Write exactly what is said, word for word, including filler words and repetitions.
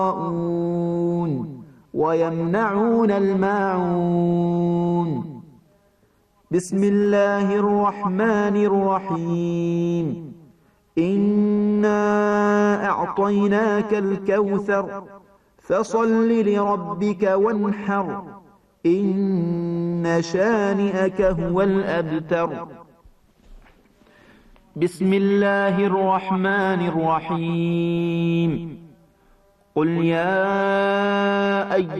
ويمنعون الماعون. بسم الله الرحمن الرحيم. إنا أعطيناك الكوثر فصل لربك وانحر إن شانئك هو الأبتر. بسم الله الرحمن الرحيم. قل يا أيها